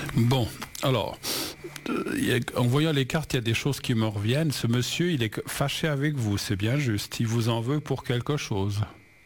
Bon, alors, en voyant les cartes, il y a des choses qui me reviennent. Ce monsieur, il est fâché avec vous, c'est bien juste. Il vous en veut pour quelque chose.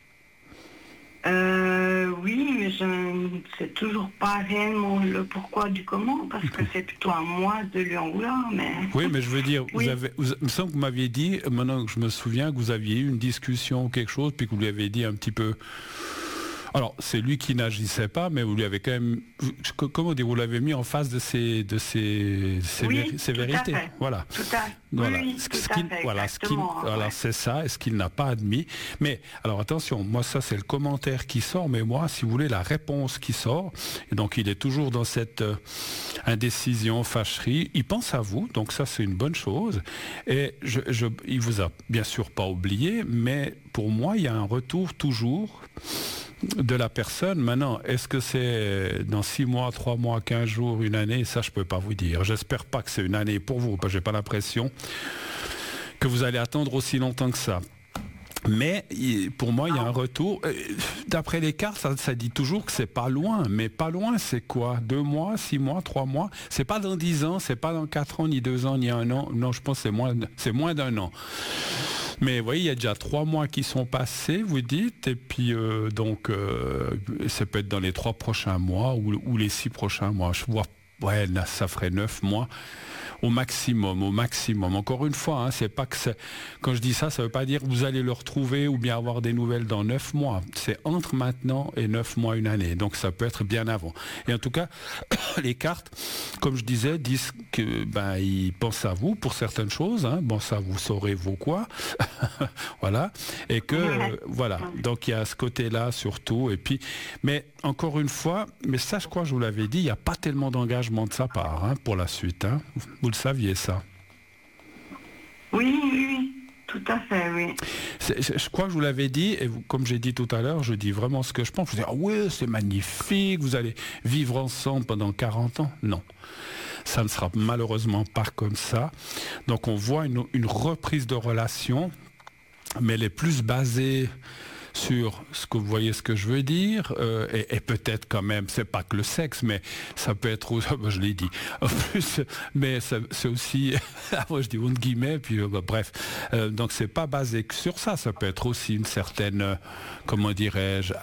Oui, mais je ne sais toujours pas réellement le pourquoi du comment, parce que c'est plutôt à moi de lui en vouloir, mais... Oui, mais je veux dire, Oui. il me semble que vous m'aviez dit, maintenant que je me souviens, que vous aviez eu une discussion ou quelque chose, puis que vous lui avez dit un petit peu... Alors, c'est lui qui n'agissait pas, mais vous lui avez quand même... Comment dire, vous l'avez mis en face de ses Oui, ses tout à vérités. fait. Voilà. Tout à fait. Voilà, Oui, tout à fait, voilà, exactement, voilà, ouais. c'est ça, et ce qu'il n'a pas admis. Mais, alors attention, moi ça c'est le commentaire qui sort, mais moi, si vous voulez, la réponse qui sort, et donc il est toujours dans cette indécision, fâcherie, il pense à vous, donc ça c'est une bonne chose, et il vous a bien sûr pas oublié, mais pour moi, il y a un retour toujours de la personne. Maintenant, est-ce que c'est dans 6 mois, 3 mois, 15 jours, une année? Ça, je peux pas vous dire. J'espère pas que c'est une année pour vous, parce que j'ai pas l'impression que vous allez attendre aussi longtemps que ça. Mais pour moi, il y a un retour. D'après les cartes, ça dit toujours que c'est pas loin. Mais pas loin, c'est quoi? 2 mois, 6 mois, 3 mois? C'est pas dans 10 ans, c'est pas dans 4 ans, ni 2 ans, ni 1 an. Non, je pense que c'est moins d'1 an. Mais vous voyez, il y a déjà 3 mois qui sont passés, vous dites, et puis ça peut être dans les 3 prochains mois ou les 6 prochains mois. Je vois, ouais, là, ça ferait 9 mois. Au maximum, au maximum. Encore une fois, c'est pas que quand je dis ça, ça veut pas dire que vous allez le retrouver ou bien avoir des nouvelles dans 9 mois. C'est entre maintenant et 9 mois, une année. Donc ça peut être bien avant. Et en tout cas, les cartes, comme je disais, disent que ils pensent à vous pour certaines choses. Bon, ça vous saurez vos quoi. Voilà. Et que voilà. Donc il y a ce côté-là surtout. Et puis, mais encore une fois, mais ça, je crois que je vous l'avais dit, il n'y a pas tellement d'engagement de sa part pour la suite. Vous le saviez, ça? Oui, tout à fait, oui. Je crois que je vous l'avais dit, et comme j'ai dit tout à l'heure, je dis vraiment ce que je pense. Je dis, ah ouais, c'est magnifique, vous allez vivre ensemble pendant 40 ans. Non, ça ne sera malheureusement pas comme ça. Donc on voit une reprise de relation, mais elle est plus basée sur ce que vous voyez, ce que je veux dire, et peut-être quand même, c'est pas que le sexe, mais ça peut être, je l'ai dit, en plus, mais c'est aussi, moi je dis entre guillemets, puis bref, donc c'est pas basé que sur ça, ça peut être aussi une certaine, comment dirais-je,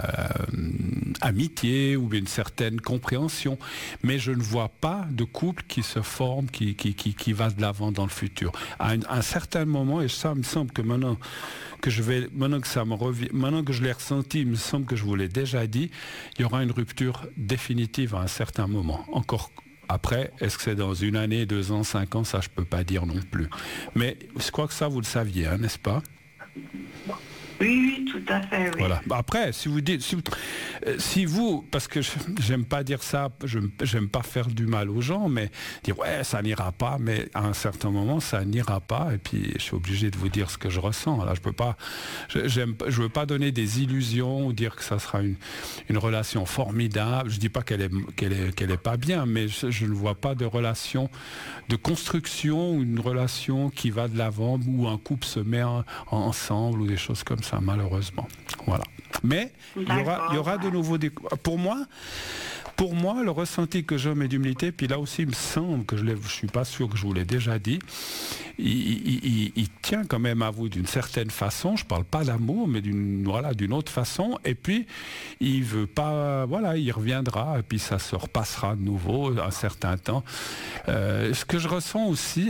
amitié ou une certaine compréhension, mais je ne vois pas de couple qui se forme, qui va de l'avant dans le futur. À un certain moment, et ça me semble que maintenant que ça me revient, maintenant que je l'ai ressenti, il me semble que je vous l'ai déjà dit, il y aura une rupture définitive à un certain moment. Encore après, est-ce que c'est dans 1 année, 2 ans, 5 ans, ça je peux pas dire non plus. Mais je crois que ça vous le saviez, n'est-ce pas? Oui, tout à fait, oui. Voilà. Après, si vous, parce que j'aime pas dire ça, j'aime pas faire du mal aux gens, mais dire ouais, ça n'ira pas, mais à un certain moment, ça n'ira pas, et puis je suis obligé de vous dire ce que je ressens. Là, je veux pas donner des illusions ou dire que ça sera une relation formidable. Je dis pas qu'elle est pas bien, mais je ne vois pas de relation de construction ou une relation qui va de l'avant où un couple se met ensemble ou des choses comme ça. Malheureusement, voilà. Mais il y aura de nouveau des... Pour moi, le ressenti que j'ai en médiumnité, puis là aussi, il me semble que je suis pas sûr que je vous l'ai déjà dit, il tient quand même à vous d'une certaine façon. Je parle pas d'amour, mais d'une autre façon. Et puis, il veut pas, il reviendra, et puis ça se repassera de nouveau un certain temps. Ce que je ressens aussi.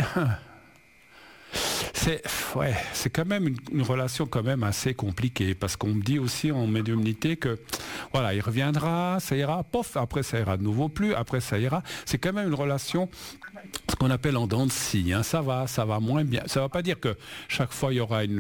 C'est quand même une relation quand même assez compliquée, parce qu'on me dit aussi en médiumnité que il reviendra, ça ira, pof, après ça ira de nouveau plus, après ça ira. C'est quand même une relation, ce qu'on appelle en dents de scie, ça va moins bien. Ça ne va pas dire que chaque fois il y aura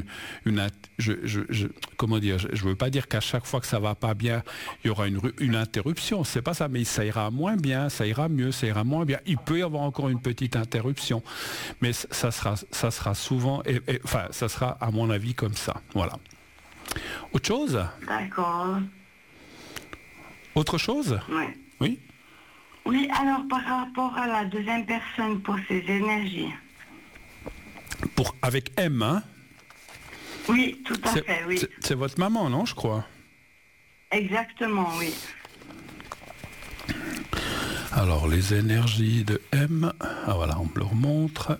je veux pas dire qu'à chaque fois que ça va pas bien, il y aura une interruption, c'est pas ça, mais ça ira moins bien, ça ira mieux, ça ira moins bien. Il peut y avoir encore une petite interruption, mais ça sera souvent, ça sera à mon avis comme ça. Voilà. Autre chose? D'accord. Autre chose? Oui. Oui. Oui, alors par rapport à la deuxième personne pour ses énergies. Avec M, Oui, tout à fait, oui. C'est votre maman, non, je crois? Exactement, oui. Alors, les énergies de M. Ah voilà, on me le remontre.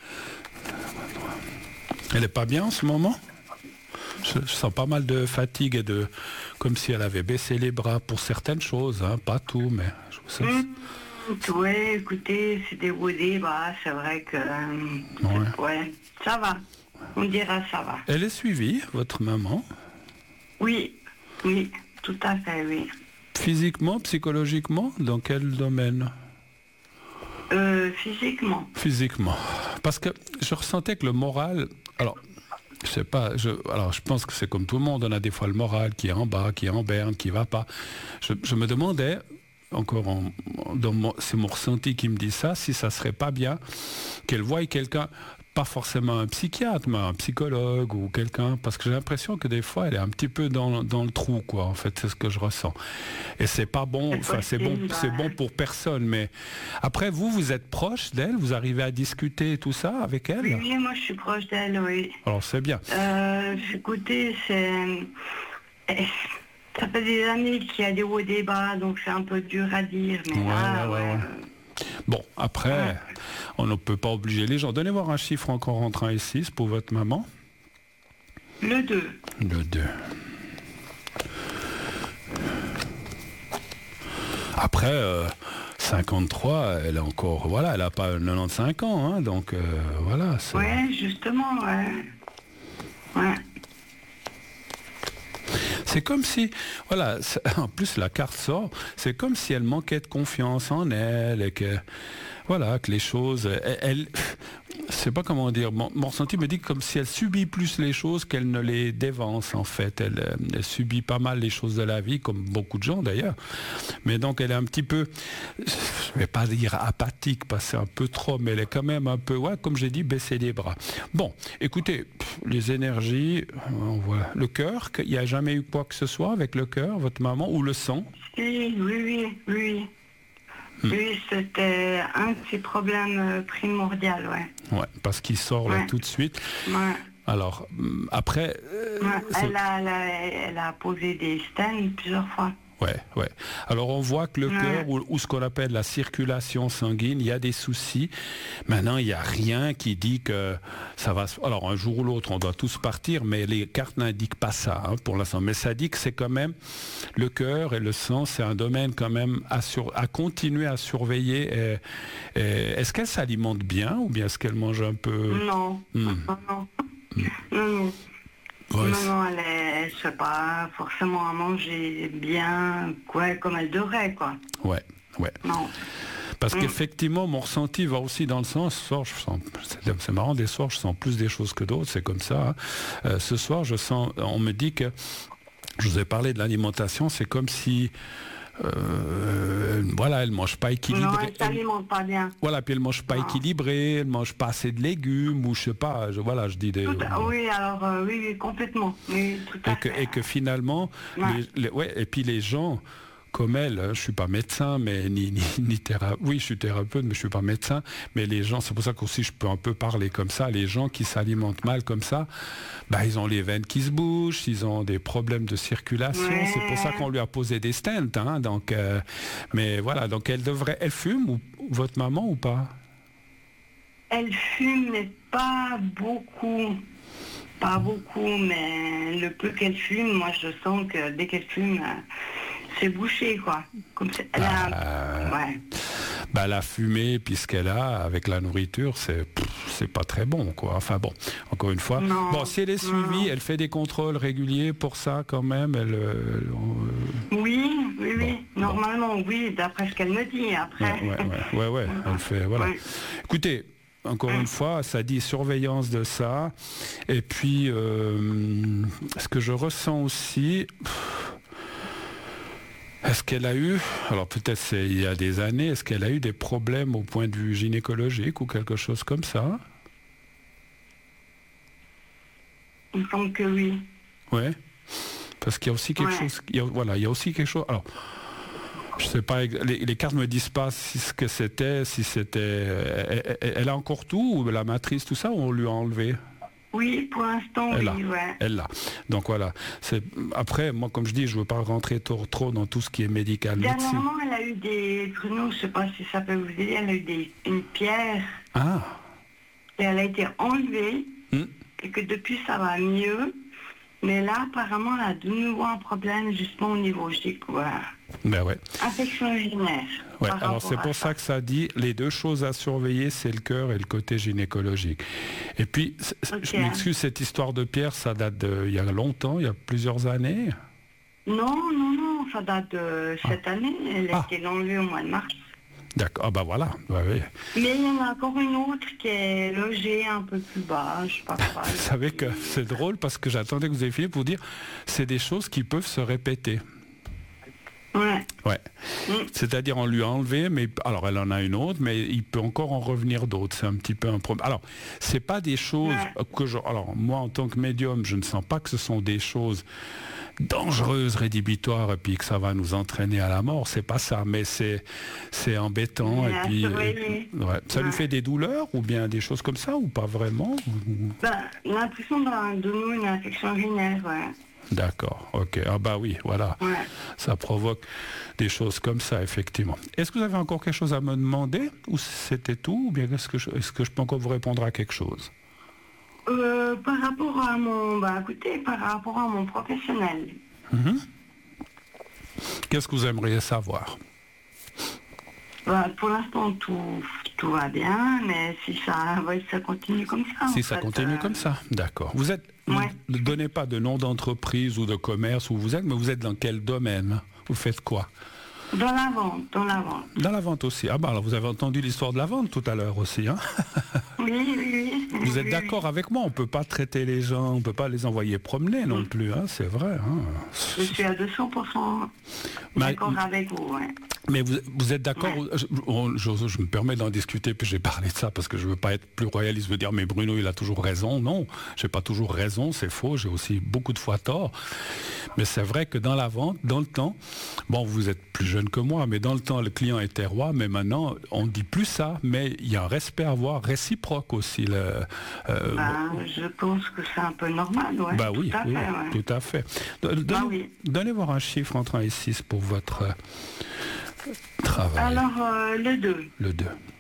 Elle est pas bien en ce moment? Je sens pas mal de fatigue et de... Comme si elle avait baissé les bras pour certaines choses, hein, pas tout, mais... Oui, écoutez, c'est déroulé, bah, c'est vrai que... ouais, ça va. On dira ça va. Elle est suivie, votre maman? Oui, oui, tout à fait, oui. Physiquement, psychologiquement, dans quel domaine? Physiquement. Physiquement. Parce que je ressentais que le moral... Alors, je sais pas, je pense que c'est comme tout le monde, on a des fois le moral qui est en bas, qui est en berne, qui va pas. Je me demandais, encore c'est mon ressenti qui me dit ça, si ça serait pas bien qu'elle voie quelqu'un, pas forcément un psychiatre, mais un psychologue ou quelqu'un, parce que j'ai l'impression que des fois elle est un petit peu dans le trou, quoi, en fait, c'est ce que je ressens. Et c'est pas bon, enfin c'est bon pour personne, mais après vous êtes proche d'elle, vous arrivez à discuter tout ça avec elle? Oui, moi je suis proche d'elle, oui. Alors c'est bien. Écoutez, ça fait des années qu'il y a des hauts débats, donc c'est un peu dur à dire, mais ouais. Bon, après, on ne peut pas obliger les gens. Donnez voir un chiffre encore entre 1 et 6 pour votre maman. Le 2. Le 2. Après, 53, elle est encore... Voilà, elle n'a pas 95 ans, hein, donc voilà. Ouais, justement, ouais. C'est comme si, voilà, en plus la carte sort, c'est comme si elle manquait de confiance en elle et que, voilà, que les choses, elle je sais pas comment dire, mon ressenti me dit comme si elle subit plus les choses qu'elle ne les dévance en fait. Elle subit pas mal les choses de la vie, comme beaucoup de gens d'ailleurs. Mais donc elle est un petit peu, je vais pas dire apathique, parce que c'est un peu trop, mais elle est quand même un peu, ouais, comme j'ai dit, baisser les bras. Bon, écoutez, les énergies, on voit le cœur, il n'y a jamais eu quoi que ce soit avec le cœur, votre maman, ou le sang? Oui. Oui, c'était un de ses problèmes primordiaux, ouais. Ouais, parce qu'il sort là tout de suite. Ouais. Alors, après... elle a posé des stents plusieurs fois. Ouais. Alors on voit que le cœur ou ce qu'on appelle la circulation sanguine, il y a des soucis. Maintenant, il n'y a rien qui dit que ça va... Alors un jour ou l'autre, on doit tous partir, mais les cartes n'indiquent pas ça pour l'instant. Mais ça dit que c'est quand même le cœur et le sang, c'est un domaine quand même à continuer à surveiller. Est-ce qu'elle s'alimente bien ou bien est-ce qu'elle mange un peu... Non. Ouais, non, elle ne sait pas forcément à manger bien, quoi, comme elle devrait, quoi. Ouais. Non. Parce qu'effectivement, mon ressenti va aussi dans le sens, ce soir, je sens, c'est marrant, des soirs, je sens plus des choses que d'autres, c'est comme ça. Hein. Ce soir, je sens, on me dit que, je vous ai parlé de l'alimentation, c'est comme si... voilà, elle mange pas équilibré. Non, elle s'alimente pas bien. Voilà, puis elle mange pas équilibré, elle mange pas assez de légumes, ou je sais pas, je dis des... Oui, alors, oui, complètement. Oui, tout à fait. Et que finalement, et puis les gens... Comme elle, je suis pas médecin, mais ni thérapeute. Oui, je suis thérapeute, mais je suis pas médecin. Mais les gens, c'est pour ça qu'aussi je peux un peu parler comme ça. Les gens qui s'alimentent mal comme ça, ils ont les veines qui se bougent, ils ont des problèmes de circulation. Ouais. C'est pour ça qu'on lui a posé des stents. Hein, donc, mais voilà, donc elle fume ou votre maman ou pas? Elle fume, mais pas beaucoup. Pas beaucoup, mais le peu qu'elle fume, moi je sens que dès qu'elle fume, c'est bouché, quoi. Comme la fumée, puis ce qu'elle a avec la nourriture, c'est pas très bon, quoi. Enfin bon, encore une fois. Bon, si elle est suivie, elle fait des contrôles réguliers pour ça, quand même. Oui. Normalement, oui, d'après ce qu'elle me dit. Après. Ouais. Elle fait, voilà. Ouais. Écoutez. Encore une fois, ça dit surveillance de ça. Et puis, ce que je ressens aussi, est-ce qu'elle a eu, alors peut-être c'est il y a des années, est-ce qu'elle a eu des problèmes au point de vue gynécologique ou quelque chose comme ça? Il me semble que oui. Ouais. Parce qu'il y a aussi quelque chose. Il y a aussi quelque chose. Alors, je sais pas, les cartes me disent pas si c'était. Elle a encore tout, ou la matrice, tout ça, ou on lui a enlevé? Oui, pour l'instant, Elle oui, l'a. ouais. Elle l'a. Donc voilà. Après, moi, comme je dis, je ne veux pas rentrer trop dans tout ce qui est médical, médecine. Dernièrement, elle a eu Bruno, je ne sais pas si ça peut vous aider, elle a eu une pierre Ah. et elle a été enlevée Hmm. et que depuis ça va mieux. Mais là, apparemment, elle a de nouveau un problème justement au niveau, je découvert. Ben ouais. Infection urinaire. Ouais, par alors rapport c'est à pour ça que ça dit, les deux choses à surveiller, c'est le cœur et le côté gynécologique. Et puis, Ok. je m'excuse, cette histoire de pierre, ça date il y a longtemps, il y a plusieurs années. Non, ça date de cette année. Elle a Ah. été enlevée au mois de mars. D'accord, ah bah voilà. Ouais, ouais. Mais il y en a encore une autre qui est logée un peu plus bas, je sais pas quoi. Vous savez que c'est drôle parce que j'attendais que vous ayez fini pour dire, c'est des choses qui peuvent se répéter. Ouais. Ouais. Mm. C'est-à-dire on lui a enlevé, mais alors elle en a une autre, mais il peut encore en revenir d'autres. C'est un petit peu un problème. Alors, c'est pas des choses que alors moi en tant que médium, je ne sens pas que ce sont des choses dangereuses, rédhibitoires, et puis que ça va nous entraîner à la mort. C'est pas ça, mais c'est embêtant. Ouais, Et puis, surveiller. ça lui fait des douleurs ou bien des choses comme ça ou pas vraiment? Ben, l'impression d'avoir de nous une infection urinaire, ouais. D'accord, ok. Ah bah oui, voilà. Ouais. Ça provoque des choses comme ça, effectivement. Est-ce que vous avez encore quelque chose à me demander ou c'était tout ou bien est-ce que je peux encore vous répondre à quelque chose? Par rapport à par rapport à mon professionnel. Mhm. Qu'est-ce que vous aimeriez savoir? Pour l'instant, tout va bien, mais si ça continue comme ça. Si ça continue comme ça, d'accord. Vous ne donnez pas de nom d'entreprise ou de commerce où vous êtes, mais vous êtes dans quel domaine? Vous faites quoi? Dans la vente. Dans la vente aussi. Ah bah alors vous avez entendu l'histoire de la vente tout à l'heure aussi, hein? Oui. Vous êtes d'accord avec moi? On ne peut pas traiter les gens, on ne peut pas les envoyer promener non plus, hein? C'est vrai. Hein? Je suis à 200% d'accord avec vous, ouais. Mais vous êtes d'accord, je me permets d'en discuter, puis j'ai parlé de ça parce que je ne veux pas être plus royaliste, je veux dire, mais Bruno, il a toujours raison. Non, je n'ai pas toujours raison, c'est faux, j'ai aussi beaucoup de fois tort. Mais c'est vrai que dans la vente, dans le temps, bon, vous êtes plus jeune que moi, mais dans le temps, le client était roi, mais maintenant, on ne dit plus ça, mais il y a un respect à avoir, réciproque aussi. Je pense que c'est un peu normal, ouais. Bah oui, tout à fait. Donnez voir un chiffre entre 1 et 6 pour votre travail. Alors, le 2. Le 2.